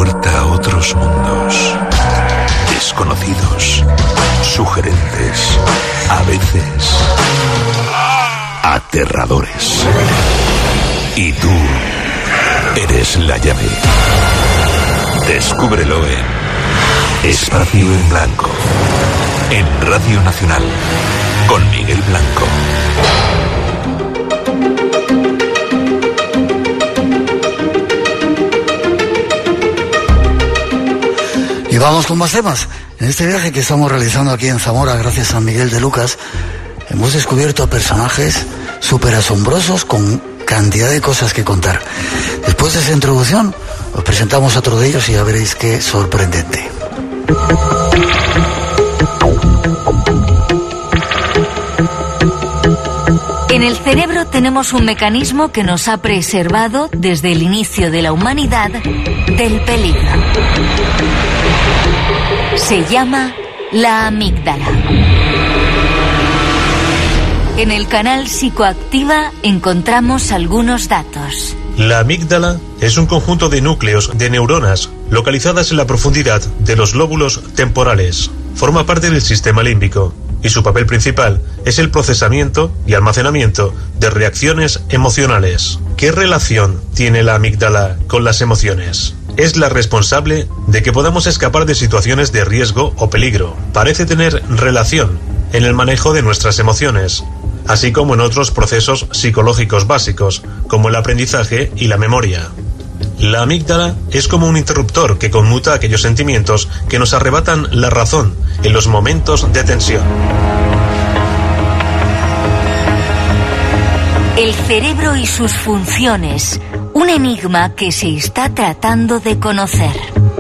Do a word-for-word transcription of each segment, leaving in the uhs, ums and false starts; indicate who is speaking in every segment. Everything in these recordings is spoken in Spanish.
Speaker 1: puerta a otros mundos, desconocidos, sugerentes, a veces aterradores. Y tú eres la llave. Descúbrelo en Espacio en Blanco, en Radio Nacional, con Miguel Blanco.
Speaker 2: Y vamos con más temas. En este viaje que estamos realizando aquí en Zamora, gracias a Miguel de Lucas, hemos descubierto personajes súper asombrosos con cantidad de cosas que contar. Después de esa introducción, os presentamos a otro de ellos y ya veréis qué sorprendente.
Speaker 3: En el cerebro tenemos un mecanismo que nos ha preservado desde el inicio de la humanidad del peligro. Se llama la amígdala. En el canal Psicoactiva encontramos algunos datos.
Speaker 4: La amígdala es un conjunto de núcleos de neuronas localizadas en la profundidad de los lóbulos temporales. Forma parte del sistema límbico y su papel principal es el procesamiento y almacenamiento de reacciones emocionales. ¿Qué relación tiene la amígdala con las emociones? Es la responsable de que podamos escapar de situaciones de riesgo o peligro. Parece tener relación en el manejo de nuestras emociones, así como en otros procesos psicológicos básicos, como el aprendizaje y la memoria. La amígdala es como un interruptor que conmuta aquellos sentimientos que nos arrebatan la razón en los momentos de tensión.
Speaker 3: El cerebro y sus funciones, un enigma que se está tratando de conocer.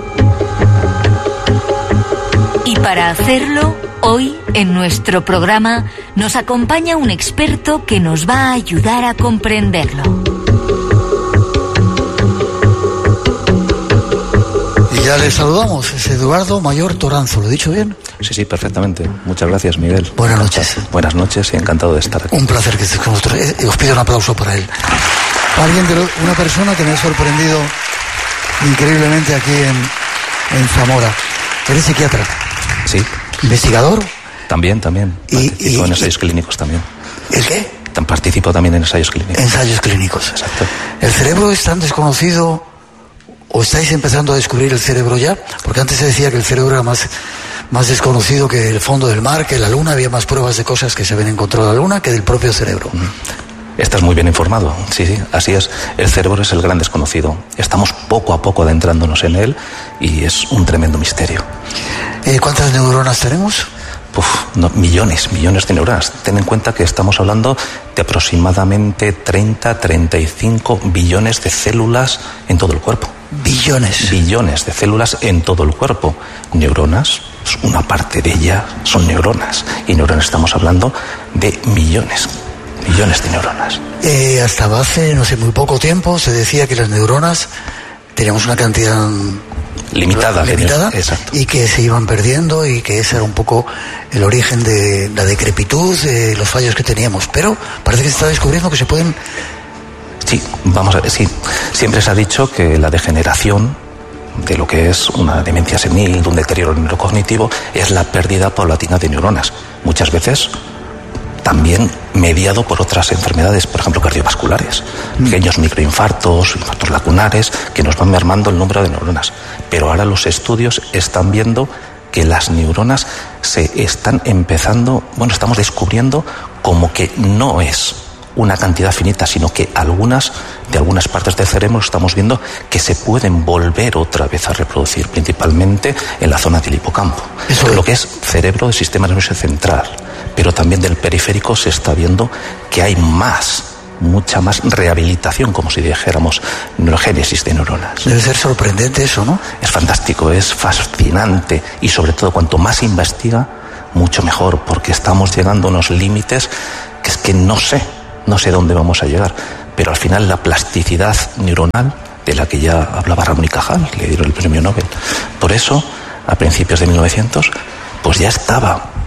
Speaker 3: Y para hacerlo, hoy, en nuestro programa, nos acompaña un experto que nos va a ayudar a comprenderlo.
Speaker 2: Y ya le saludamos, es Eduardo Mayor Toranzo, ¿lo he dicho bien?
Speaker 5: Sí, sí, perfectamente. Muchas gracias, Miguel.
Speaker 2: Buenas noches.
Speaker 5: Buenas noches y encantado de estar aquí.
Speaker 2: Un placer que estés con nosotros. Eh, os pido un aplauso para él. Alguien de lo, una persona que me ha sorprendido increíblemente aquí en, en Zamora. ¿Eres psiquiatra?
Speaker 5: Sí.
Speaker 2: ¿Investigador?
Speaker 5: También, también.
Speaker 2: Y,
Speaker 5: participo
Speaker 2: y,
Speaker 5: en
Speaker 2: y,
Speaker 5: ensayos clínicos también.
Speaker 2: ¿El qué?
Speaker 5: Participo también en ensayos clínicos.
Speaker 2: Ensayos clínicos.
Speaker 5: Exacto.
Speaker 2: ¿El cerebro es tan desconocido o estáis empezando a descubrir el cerebro ya? Porque antes se decía que el cerebro era más, más desconocido que el fondo del mar, que la luna. Había más pruebas de cosas que se habían encontrado en la luna que del propio cerebro.
Speaker 5: Mm. Estás muy bien informado. Sí, sí, así es. El cerebro es el gran desconocido. Estamos poco a poco adentrándonos en él y es un tremendo misterio.
Speaker 2: Eh, ¿Cuántas neuronas tenemos?
Speaker 5: Uf, no, millones, millones de neuronas. Ten en cuenta que estamos hablando de aproximadamente treinta, treinta y cinco billones de células en todo el cuerpo.
Speaker 2: Billones.
Speaker 5: Billones de células en todo el cuerpo. Neuronas, una parte de ellas son neuronas. Y neuronas estamos hablando de millones. Millones de neuronas.
Speaker 2: Eh, hasta hace, no sé, muy poco tiempo se decía que las neuronas teníamos una cantidad
Speaker 5: limitada,
Speaker 2: limitada
Speaker 5: de... Exacto.
Speaker 2: Y que se iban perdiendo y que ese era un poco el origen de la decrepitud, de los fallos que teníamos. Pero parece que se está descubriendo que se pueden...
Speaker 5: Sí, vamos a ver, sí. Siempre se ha dicho que la degeneración de lo que es una demencia senil, de un deterioro neurocognitivo, es la pérdida paulatina de neuronas. Muchas veces también mediado por otras enfermedades, por ejemplo cardiovasculares, mm. pequeños microinfartos, infartos lacunares, que nos van mermando el número de neuronas. Pero ahora los estudios están viendo que las neuronas se están empezando, bueno, estamos descubriendo como que no es una cantidad finita, sino que algunas, de algunas partes del cerebro estamos viendo que se pueden volver otra vez a reproducir, principalmente en la zona del hipocampo. Eso es lo que es cerebro del sistema nervioso central. Pero también del periférico se está viendo que hay más, mucha más rehabilitación, como si dijéramos, neurogénesis de neuronas.
Speaker 2: Debe ser sorprendente eso, ¿no?
Speaker 5: Es fantástico, es fascinante y sobre todo cuanto más se investiga, mucho mejor, porque estamos llegando a unos límites que es que no sé, no sé dónde vamos a llegar, pero al final la plasticidad neuronal, de la que ya hablaba Ramón y Cajal, le dieron el premio Nobel. Por eso, a principios de mil novecientos, pues ya estaba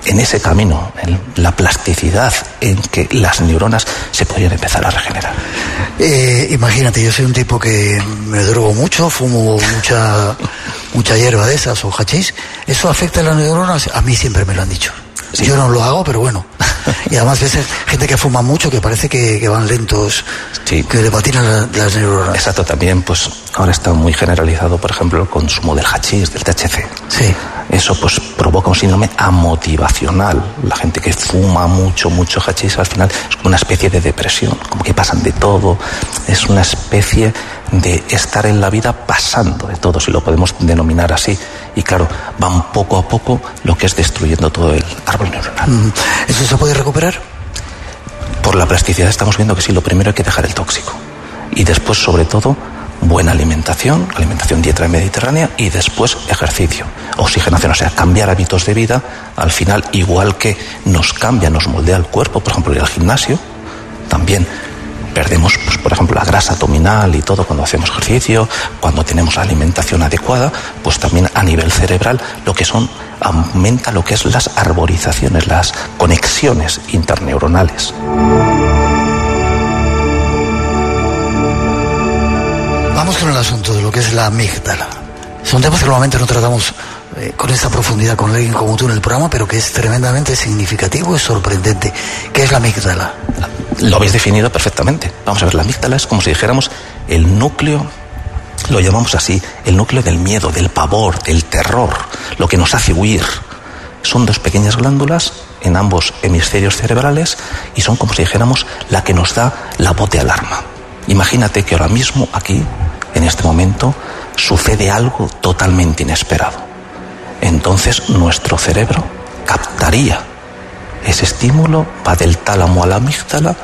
Speaker 5: en ese camino, en la plasticidad en que las neuronas se podrían empezar a regenerar.
Speaker 2: Eh, imagínate, yo soy un tipo que me drogo mucho, fumo mucha mucha hierba de esas o hachís. ¿Eso afecta a las neuronas? A mí siempre me lo han dicho. Sí. Yo no lo hago, pero bueno. Y además veces gente que fuma mucho que parece que, que van lentos, sí, que le patinan la, las neuronas.
Speaker 5: Exacto, también pues ahora está muy generalizado, por ejemplo, el consumo del hachís, del T H C.
Speaker 2: Sí.
Speaker 5: Eso pues provoca un síndrome amotivacional. La gente que fuma mucho, mucho hachís al final es como una especie de depresión, como que pasan de todo. Es una especie de estar en la vida pasando de todo, si lo podemos denominar así. Y claro, van poco a poco lo que es destruyendo todo el árbol neuronal.
Speaker 2: ¿Eso se puede recuperar?
Speaker 5: Por la plasticidad estamos viendo que sí, lo primero hay que dejar el tóxico. Y después, sobre todo, buena alimentación, alimentación dieta mediterránea y después ejercicio, oxigenación, o sea, cambiar hábitos de vida. Al final, igual que nos cambia, nos moldea el cuerpo, por ejemplo, ir al gimnasio, también perdemos, pues, por ejemplo, la grasa abdominal y todo cuando hacemos ejercicio, cuando tenemos la alimentación adecuada, pues también a nivel cerebral lo que son, aumenta lo que es las arborizaciones, las conexiones interneuronales.
Speaker 2: Vamos con el asunto de lo que es la amígdala. Son temas que normalmente no tratamos eh, con esta profundidad con alguien como tú en el programa, pero que es tremendamente significativo y sorprendente. ¿Qué es la amígdala?
Speaker 5: Lo habéis definido perfectamente. Vamos a ver, la amígdala es como si dijéramos el núcleo, lo llamamos así, el núcleo del miedo, del pavor, del terror, lo que nos hace huir. Son dos pequeñas glándulas en ambos hemisferios cerebrales y son como si dijéramos la que nos da la voz de alarma. Imagínate que ahora mismo aquí, en este momento, sucede algo totalmente inesperado. Entonces nuestro cerebro captaría ese estímulo, va del tálamo a la amígdala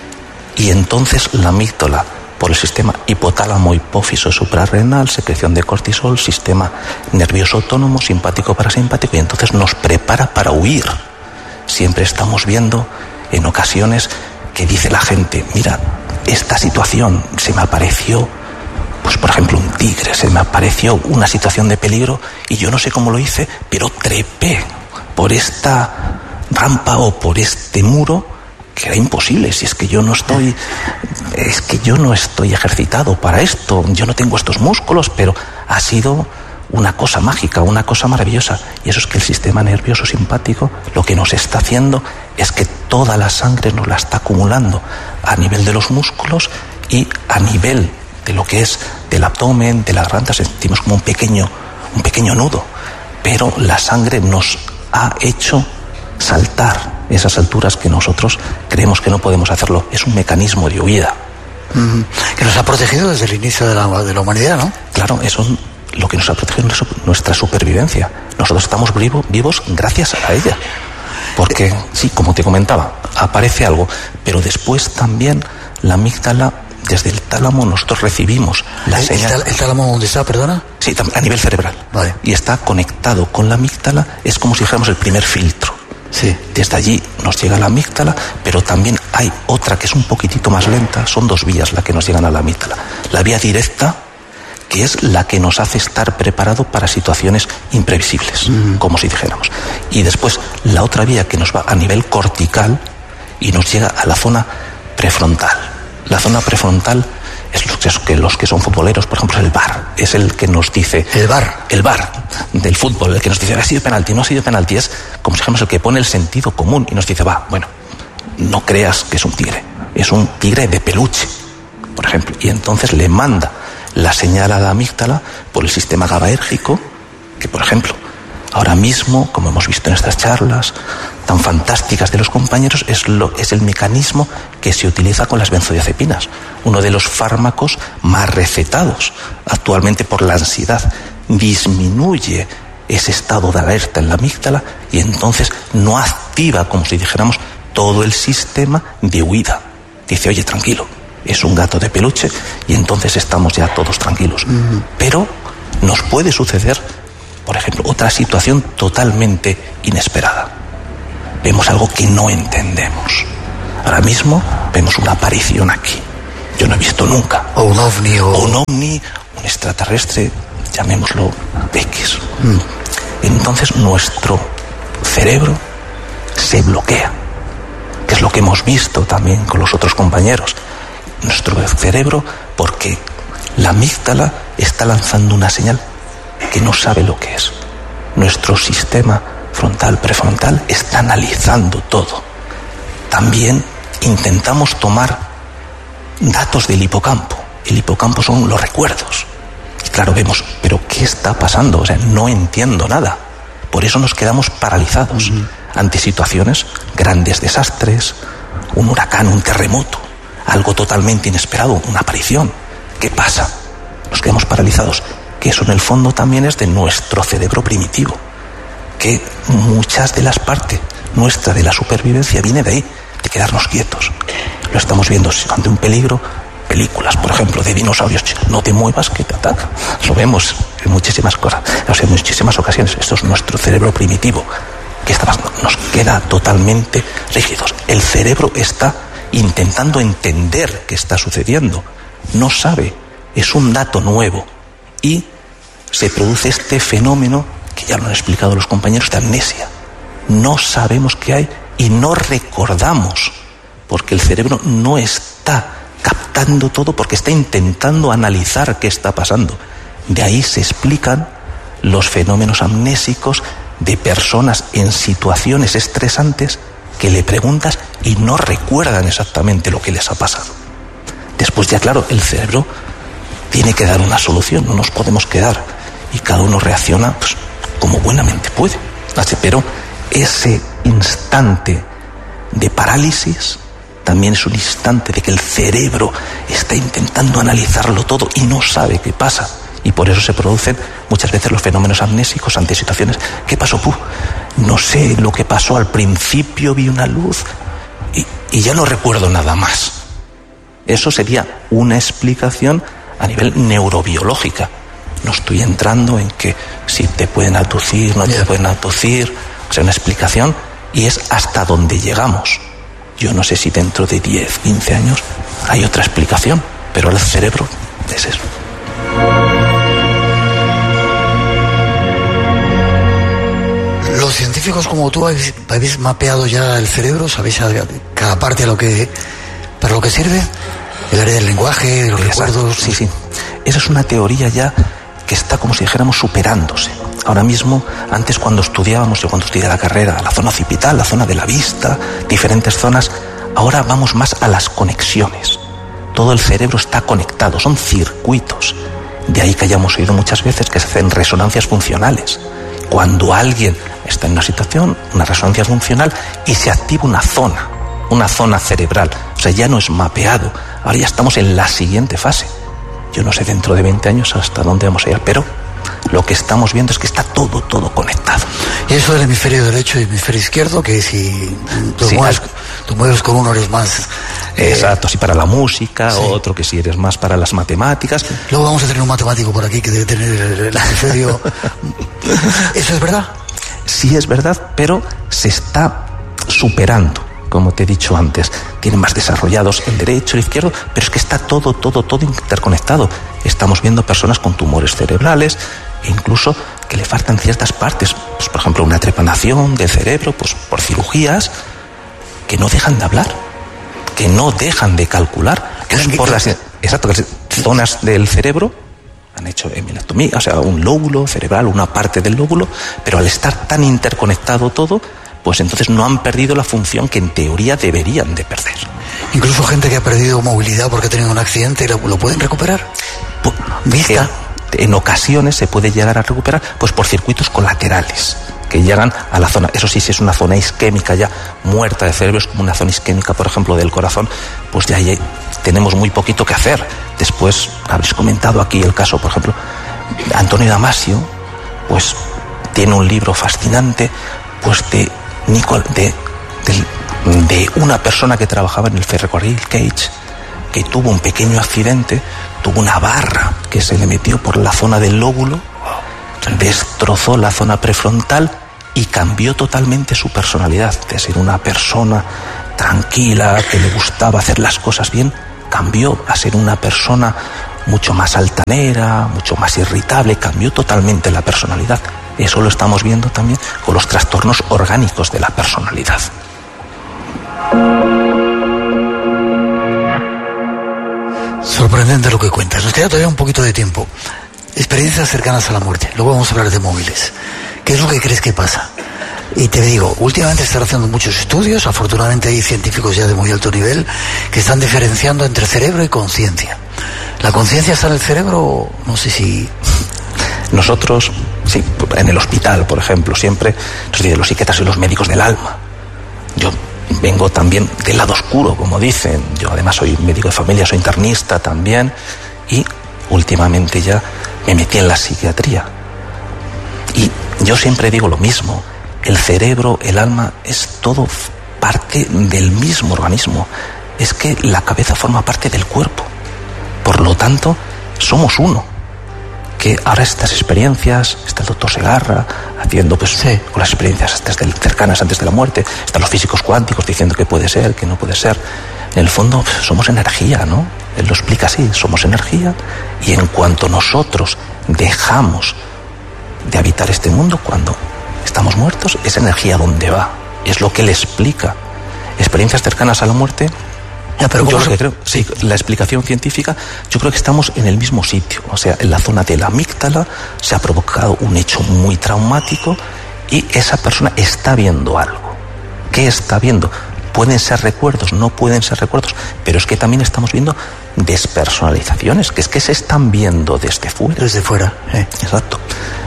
Speaker 5: y entonces la amígdala, por el sistema hipotálamo, hipófiso, suprarrenal, secreción de cortisol, sistema nervioso autónomo, simpático, parasimpático, y entonces nos prepara para huir. Siempre estamos viendo en ocasiones que dice la gente, mira, esta situación se me apareció, pues por ejemplo un tigre, se me apareció una situación de peligro y yo no sé cómo lo hice, pero trepé por esta rampa o por este muro que era imposible, si es que yo no estoy es que yo no estoy ejercitado para esto, yo no tengo estos músculos, pero ha sido una cosa mágica, una cosa maravillosa. Y eso es que el sistema nervioso simpático lo que nos está haciendo es que toda la sangre nos la está acumulando a nivel de los músculos y a nivel de lo que es del abdomen, de la garganta, sentimos como un pequeño un pequeño nudo, pero la sangre nos ha hecho saltar esas alturas que nosotros creemos que no podemos hacerlo. Es un mecanismo de huida.
Speaker 2: Mm, que nos ha protegido desde el inicio de la, de la humanidad, ¿no?
Speaker 5: Claro, eso es lo que nos ha protegido, nuestra supervivencia. Nosotros estamos vivo, vivos gracias a ella. Porque, sí, como te comentaba, aparece algo, pero después también la amígdala, desde el tálamo nosotros recibimos la
Speaker 2: ¿El,
Speaker 5: señal.
Speaker 2: ¿El tálamo dónde está, perdona?
Speaker 5: Sí, a nivel cerebral.
Speaker 2: Vale.
Speaker 5: Y está conectado con la amígdala, es como si dijéramos el primer filtro.
Speaker 2: Sí.
Speaker 5: Desde allí nos llega la amígdala, pero también hay otra que es un poquitito más lenta. Son dos vías las que nos llegan a la amígdala. La vía directa, que es la que nos hace estar preparado para situaciones imprevisibles, mm. como si dijéramos. Y después la otra vía que nos va a nivel cortical y nos llega a la zona prefrontal. La zona prefrontal es los que, los que son futboleros, por ejemplo, el V A R, es el que nos dice...
Speaker 2: ¿El V A R?
Speaker 5: El V A R del fútbol, el que nos dice, ha sido penalti, no ha sido penalti, es como si dijéramos el que pone el sentido común y nos dice, va, bueno, no creas que es un tigre, es un tigre de peluche, por ejemplo, y entonces le manda la señal a la amígdala por el sistema GABAérgico, que por ejemplo, ahora mismo, como hemos visto en estas charlas tan fantásticas de los compañeros, es, lo, es el mecanismo que se utiliza con las benzodiazepinas, uno de los fármacos más recetados actualmente por la ansiedad. Disminuye ese estado de alerta en la amígdala y entonces no activa, como si dijéramos, todo el sistema de huida. Dice, oye, tranquilo, es un gato de peluche y entonces estamos ya todos tranquilos. Mm. Pero nos puede suceder, por ejemplo, otra situación totalmente inesperada. Vemos algo que no entendemos. Ahora mismo vemos una aparición aquí. Yo no he visto nunca.
Speaker 2: O un ovni o...
Speaker 5: o un ovni, un extraterrestre, llamémoslo X. Mm. Entonces nuestro cerebro se bloquea, que es lo que hemos visto también con los otros compañeros. Nuestro cerebro, porque la amígdala está lanzando una señal que no sabe lo que es. Nuestro sistema frontal, prefrontal, está analizando todo. También intentamos tomar datos del hipocampo. El hipocampo son los recuerdos. Y claro, vemos, pero ¿qué está pasando? O sea, no entiendo nada. Por eso nos quedamos paralizados uh-huh. ante situaciones, grandes desastres, un huracán, un terremoto, algo totalmente inesperado, una aparición. ¿Qué pasa? Nos quedamos paralizados. Que eso en el fondo también es de nuestro cerebro primitivo. Que muchas de las partes nuestra de la supervivencia viene de ahí, de quedarnos quietos. Lo estamos viendo ante un peligro. Películas, por ejemplo, de dinosaurios, no te muevas que te ataca. Lo vemos en muchísimas cosas, o sea, en muchísimas ocasiones. Esto es nuestro cerebro primitivo, que está, nos queda totalmente rígidos. El cerebro está intentando entender qué está sucediendo. No sabe, es un dato nuevo. Y se produce este fenómeno, que ya lo han explicado los compañeros, de amnesia. No sabemos qué hay y no recordamos, porque el cerebro no está captando todo, porque está intentando analizar qué está pasando. De ahí se explican los fenómenos amnésicos de personas en situaciones estresantes que le preguntas y no recuerdan exactamente lo que les ha pasado. Después ya, claro, el cerebro tiene que dar una solución, no nos podemos quedar, y cada uno reacciona pues, como buenamente puede. Pero ese instante de parálisis también es un instante de que el cerebro está intentando analizarlo todo y no sabe qué pasa. Y por eso se producen muchas veces los fenómenos amnésicos ante situaciones. ¿Qué pasó? Puh, no sé lo que pasó. Al principio vi una luz y, y ya no recuerdo nada más. Eso sería una explicación a nivel neurobiológica. No estoy entrando en que si te pueden abducir, no te pueden abducir. O sea, una explicación, y es hasta donde llegamos. Yo no sé si dentro de diez, quince años hay otra explicación, pero el cerebro es eso.
Speaker 2: Los científicos como tú habéis, habéis mapeado ya el cerebro, sabéis cada parte a lo que, para lo que sirve, el área del lenguaje, los
Speaker 5: Exacto.
Speaker 2: recuerdos.
Speaker 5: Sí, sí. Esa es una teoría ya que está, como si dijéramos, superándose. Ahora mismo, antes cuando estudiábamos, yo cuando estudié la carrera, la zona occipital, la zona de la vista, diferentes zonas, ahora vamos más a las conexiones. Todo el cerebro está conectado, son circuitos. De ahí que hayamos oído muchas veces que se hacen resonancias funcionales. Cuando alguien está en una situación, una resonancia funcional, y se activa una zona, una zona cerebral. O sea, ya no es mapeado, ahora ya estamos en la siguiente fase. Yo no sé dentro de veinte años hasta dónde vamos a ir, pero lo que estamos viendo es que está todo, todo conectado.
Speaker 2: Y eso del hemisferio derecho y hemisferio izquierdo, que si tú, sí, mueves, tú mueves con uno eres más...
Speaker 5: Eh, exacto, sí, para la música, sí. Otro que si eres más para las matemáticas.
Speaker 2: Luego vamos a tener un matemático por aquí que debe tener el hemisferio... ¿Eso es verdad?
Speaker 5: Sí es verdad, pero se está superando. Como te he dicho antes, tienen más desarrollados el derecho, el izquierdo, pero es que está todo, todo, todo interconectado. Estamos viendo personas con tumores cerebrales, e incluso que le faltan ciertas partes, pues, por ejemplo, una trepanación del cerebro, pues por cirugías, que no dejan de hablar, que no dejan de calcular. Que es por las, exacto, las zonas del cerebro han hecho emilectomía, o sea, un lóbulo cerebral, una parte del lóbulo, pero al estar tan interconectado todo, pues entonces no han perdido la función que en teoría deberían de perder.
Speaker 2: Incluso gente que ha perdido movilidad porque ha tenido un accidente, ¿lo, lo pueden recuperar?
Speaker 5: Pues,
Speaker 2: ¿Vista?
Speaker 5: En, en ocasiones se puede llegar a recuperar pues por circuitos colaterales que llegan a la zona, eso sí, si es una zona isquémica ya muerta de cerebro, es como una zona isquémica, por ejemplo, del corazón, pues ya hay, tenemos muy poquito que hacer. Después habréis comentado aquí el caso, por ejemplo, Antonio Damasio, pues tiene un libro fascinante, pues de Nicol, de, de, de una persona que trabajaba en el ferrocarril Cage, que tuvo un pequeño accidente, tuvo una barra que se le metió por la zona del lóbulo, destrozó la zona prefrontal y cambió totalmente su personalidad. De ser una persona tranquila, que le gustaba hacer las cosas bien, cambió a ser una persona mucho más altanera, mucho más irritable, cambió totalmente la personalidad. Eso lo estamos viendo también con los trastornos orgánicos de la personalidad.
Speaker 2: Sorprendente lo que cuentas. Nos queda todavía un poquito de tiempo. Experiencias cercanas a la muerte. Luego vamos a hablar de móviles. ¿Qué es lo que crees que pasa? Y te digo, últimamente están haciendo muchos estudios, afortunadamente hay científicos ya de muy alto nivel que están diferenciando entre cerebro y conciencia. ¿La conciencia está en el cerebro? No sé si...
Speaker 5: Nosotros, sí, en el hospital, por ejemplo, siempre nos dicen los psiquiatras y los médicos del alma. Yo vengo también del lado oscuro, como dicen. Yo además soy médico de familia, soy internista también, y últimamente ya me metí en la psiquiatría. Y yo siempre digo lo mismo. El cerebro, el alma, es todo parte del mismo organismo. Es que la cabeza forma parte del cuerpo. Por lo tanto, somos uno. Que ahora estas experiencias, está el doctor Segarra haciendo pues sí. con las experiencias desde cercanas antes de la muerte, están los físicos cuánticos diciendo que puede ser, que no puede ser. En el fondo somos energía, ¿no? Él lo explica así, somos energía, y en cuanto nosotros dejamos de habitar este mundo, cuando estamos muertos, esa energía ¿dónde va? Es lo que él explica. Experiencias cercanas a la muerte.
Speaker 2: Ya, pero
Speaker 5: yo
Speaker 2: lo
Speaker 5: que creo, sí, la explicación científica, yo creo que estamos en el mismo sitio. O sea, en la zona de la amígdala se ha provocado un hecho muy traumático y esa persona está viendo algo. ¿Qué está viendo? Pueden ser recuerdos, no pueden ser recuerdos, pero es que también estamos viendo despersonalizaciones, que es que se están viendo desde fuera.
Speaker 2: Desde fuera, eh.
Speaker 5: Exacto.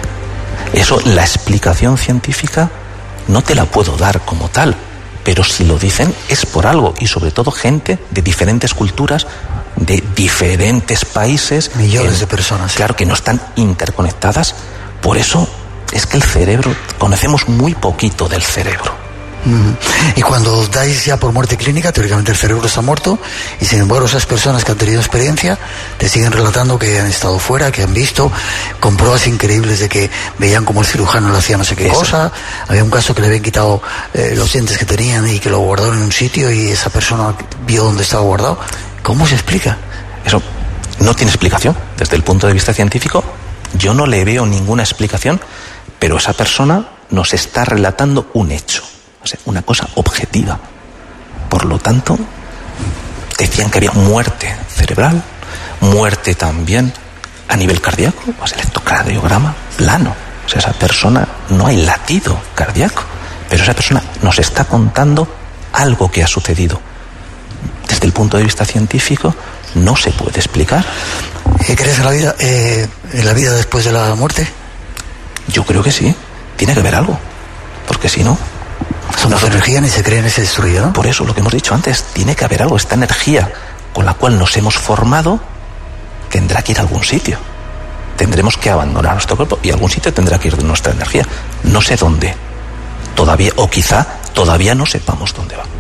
Speaker 5: Eso, la explicación científica no te la puedo dar como tal, pero si lo dicen es por algo, y sobre todo gente de diferentes culturas, de diferentes países.
Speaker 2: Millones
Speaker 5: que,
Speaker 2: de personas.
Speaker 5: Claro, que no están interconectadas. Por eso es que el cerebro, conocemos muy poquito del cerebro.
Speaker 2: Uh-huh. Y cuando dais ya por muerte clínica, teóricamente el cerebro está muerto, y sin embargo esas personas que han tenido experiencia te siguen relatando que han estado fuera, que han visto, con pruebas increíbles de que veían como el cirujano le hacía no sé qué Eso. cosa. Había un caso que le habían quitado eh, los dientes que tenían y que lo guardaron en un sitio y esa persona vio dónde estaba guardado. ¿Cómo se explica?
Speaker 5: Eso no tiene explicación. Desde el punto de vista científico, yo no le veo ninguna explicación, pero esa persona nos está relatando un hecho. O sea, una cosa objetiva. Por lo tanto, decían que había muerte cerebral, muerte también a nivel cardíaco, o sea, electrocardiograma plano. O sea, esa persona, no hay latido cardíaco, pero esa persona nos está contando algo que ha sucedido. Desde el punto de vista científico, no se puede explicar.
Speaker 2: ¿Crees en la vida, eh, en la vida después de la muerte?
Speaker 5: Yo creo que sí. Tiene que haber algo. Porque si no...
Speaker 2: Somos energía, ni se crea ni se destruye, ¿no?
Speaker 5: Por eso, lo que hemos dicho antes, tiene que haber algo. Esta energía con la cual nos hemos formado tendrá que ir a algún sitio. Tendremos que abandonar nuestro cuerpo y a algún sitio tendrá que ir nuestra energía. No sé dónde. Todavía, o quizá todavía no sepamos dónde va.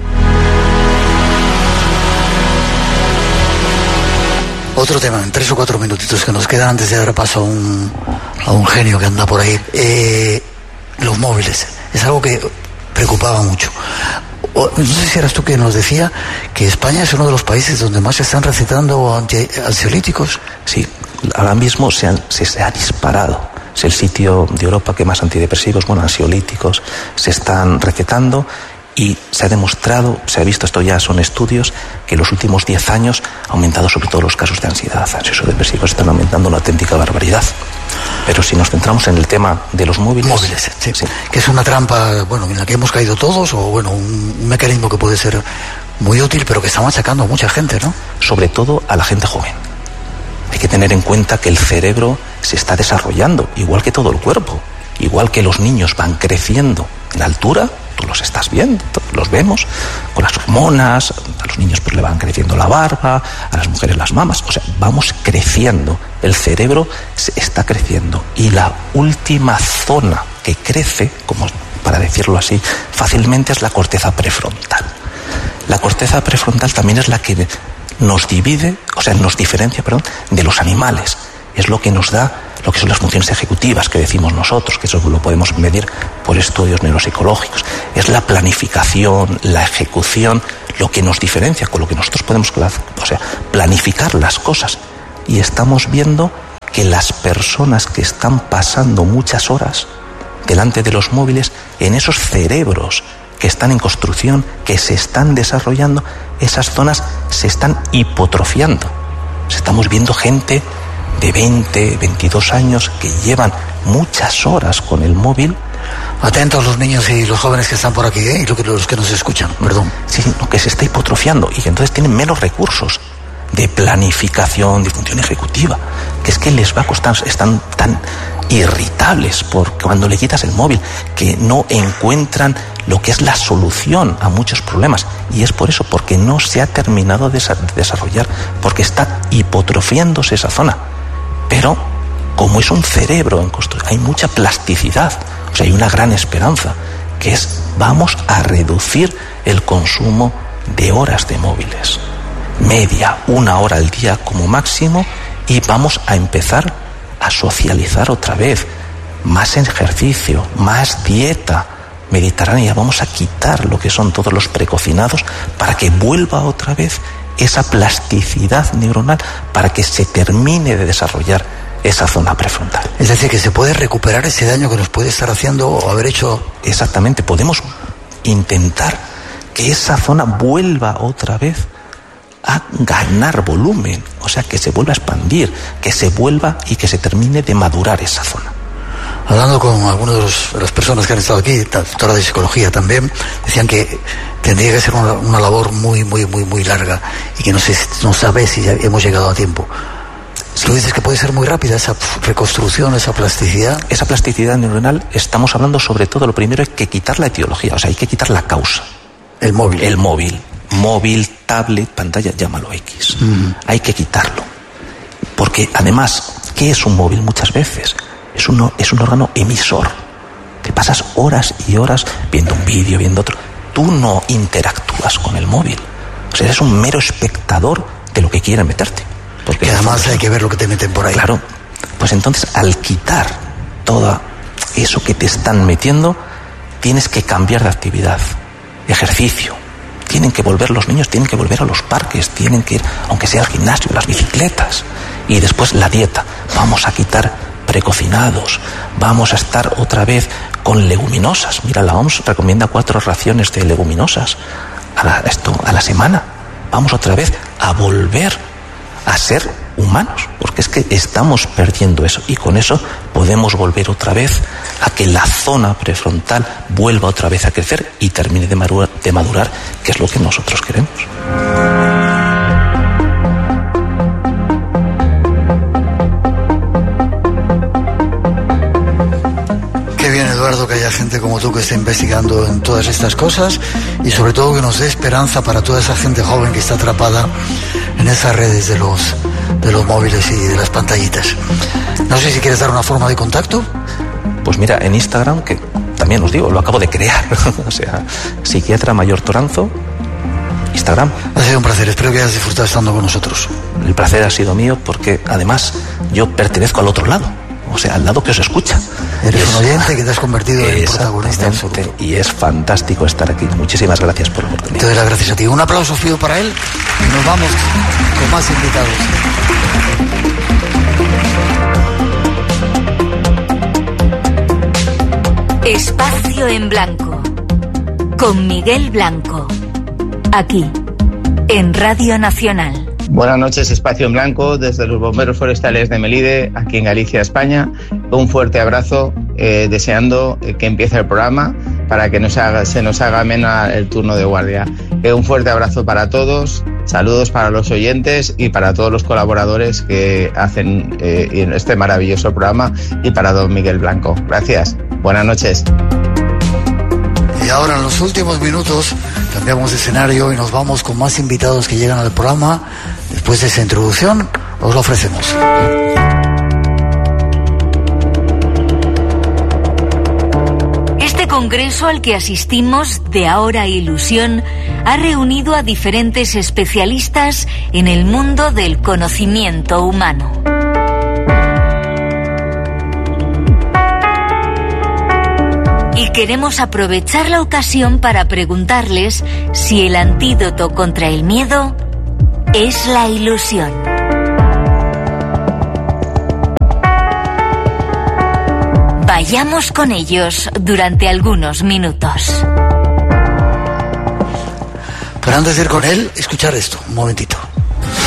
Speaker 2: Otro tema, en tres o cuatro minutitos que nos quedan antes de dar paso a un, a un genio que anda por ahí. Eh, los móviles. Es algo que preocupaba mucho. O, no sé si eras tú quien nos decía que España es uno de los países donde más se están recetando anti, ansiolíticos.
Speaker 5: Sí, ahora mismo se, han, se, se ha disparado. Es el sitio de Europa que más antidepresivos, bueno, ansiolíticos se están recetando, y se ha demostrado, se ha visto, esto ya son estudios, que en los últimos diez años ha aumentado sobre todo los casos de ansiedad, ansioso-depresivos están aumentando una auténtica barbaridad. Pero si nos centramos en el tema de los móviles...
Speaker 2: Móviles, sí, sí. Que es una trampa, bueno, en la que hemos caído todos, o bueno, un, un mecanismo que puede ser muy útil, pero que está machacando a mucha gente, ¿no?
Speaker 5: Sobre todo a la gente joven. Hay que tener en cuenta que el cerebro se está desarrollando, igual que todo el cuerpo. Igual que los niños van creciendo en altura, tú los estás viendo, los vemos, con las hormonas, a los niños pues le van creciendo la barba, a las mujeres las mamas, o sea, vamos creciendo, el cerebro está creciendo, y la última zona que crece, como para decirlo así, fácilmente es la corteza prefrontal. La corteza prefrontal también es la que nos divide, o sea, nos diferencia, perdón, de los animales, es lo que nos da lo que son las funciones ejecutivas que decimos nosotros, que eso lo podemos medir por estudios neuropsicológicos. Es la planificación, la ejecución, lo que nos diferencia, con lo que nosotros podemos, o sea, planificar las cosas. Y estamos viendo que las personas que están pasando muchas horas delante de los móviles, en esos cerebros que están en construcción, que se están desarrollando, esas zonas se están hipotrofiando. Estamos viendo gente de veinte, veintidós años que llevan muchas horas con el móvil.
Speaker 2: Atentos los niños y los jóvenes que están por aquí, ¿eh? Y los que nos escuchan, perdón.
Speaker 5: Sí, no, que se está hipotrofiando y que entonces tienen menos recursos de planificación, de función ejecutiva, que es que les va a costar, están tan irritables por cuando le quitas el móvil, que no encuentran lo que es la solución a muchos problemas, y es por eso, porque no se ha terminado de desarrollar, porque está hipotrofiándose esa zona. Pero como es un cerebro en construcción, hay mucha plasticidad, o sea, hay una gran esperanza, que es vamos a reducir el consumo de horas de móviles, media, una hora al día como máximo, y vamos a empezar a socializar otra vez, más ejercicio, más dieta mediterránea, vamos a quitar lo que son todos los precocinados para que vuelva otra vez esa plasticidad neuronal, para que se termine de desarrollar esa zona prefrontal.
Speaker 2: Es decir, que se puede recuperar ese daño que nos puede estar haciendo o haber hecho.
Speaker 5: Exactamente, podemos intentar que esa zona vuelva otra vez a ganar volumen, o sea, que se vuelva a expandir, que se vuelva y que se termine de madurar esa zona.
Speaker 2: Hablando con algunas de, los, de las personas que han estado aquí, doctora de psicología también, decían que tendría que ser una, una labor muy, muy, muy, muy larga y que no se no sabe si ya hemos llegado a tiempo. Sí. Tú dices que puede ser muy rápida esa reconstrucción, esa plasticidad.
Speaker 5: Esa plasticidad neuronal, estamos hablando sobre todo, lo primero es que quitar la etiología, o sea, hay que quitar la causa.
Speaker 2: El móvil.
Speaker 5: El móvil. Móvil, tablet, pantalla, llámalo X. Mm. Hay que quitarlo. Porque además, ¿qué es un móvil muchas veces? Es un, es un órgano emisor. Te pasas horas y horas viendo un vídeo, viendo otro. Tú no interactúas con el móvil. O sea, eres un mero espectador de lo que quieren meterte. Porque
Speaker 2: que además hay que ver lo que te meten por ahí.
Speaker 5: Claro. Pues entonces, al quitar todo eso que te están metiendo, tienes que cambiar de actividad. Ejercicio. Tienen que volver los niños, tienen que volver a los parques, tienen que ir, aunque sea al gimnasio, las bicicletas. Y después la dieta. Vamos a quitar precocinados, vamos a estar otra vez con leguminosas. Mira, la O M S recomienda cuatro raciones de leguminosas a la, esto, a la semana. Vamos otra vez a volver a ser humanos, porque es que estamos perdiendo eso, y con eso podemos volver otra vez a que la zona prefrontal vuelva otra vez a crecer y termine de madurar, de madurar, que es lo que nosotros queremos.
Speaker 2: Qué bien, Eduardo, que haya gente como tú que esté investigando en todas estas cosas, y sobre todo que nos dé esperanza para toda esa gente joven que está atrapada en esas redes de los de los móviles y de las pantallitas. No sé si quieres dar una forma de contacto.
Speaker 5: Pues mira, en Instagram, que también os digo, lo acabo de crear, o sea, psiquiatra Mayor Toranzo, Instagram.
Speaker 2: Ha sido un placer, espero que hayas disfrutado estando con nosotros.
Speaker 5: El placer ha sido mío, porque además yo pertenezco al otro lado, o sea, al lado que os escucha.
Speaker 2: Eres es, un oyente que te has convertido en protagonista absoluto.
Speaker 5: Y es fantástico estar aquí. Muchísimas gracias por la oportunidad.
Speaker 2: Te doy las gracias a ti. Un aplauso pido para él y nos vamos con más invitados.
Speaker 3: Espacio en Blanco con Miguel Blanco, aquí en Radio Nacional.
Speaker 6: Buenas noches, Espacio en Blanco, desde los Bomberos Forestales de Melide, aquí en Galicia, España. Un fuerte abrazo, eh, deseando que empiece el programa para que nos haga, se nos haga ameno el turno de guardia. Eh, un fuerte abrazo para todos, saludos para los oyentes y para todos los colaboradores que hacen eh, este maravilloso programa, y para don Miguel Blanco. Gracias, buenas noches.
Speaker 2: Y ahora, en los últimos minutos, cambiamos de escenario y nos vamos con más invitados que llegan al programa. Después de esa introducción, os lo ofrecemos.
Speaker 3: Este congreso al que asistimos, de Ahora Ilusión, ha reunido a diferentes especialistas en el mundo del conocimiento humano. Y queremos aprovechar la ocasión para preguntarles si el antídoto contra el miedo es la ilusión. Vayamos con ellos durante algunos minutos.
Speaker 2: Pero antes de ir con él, escuchar esto, un momentito.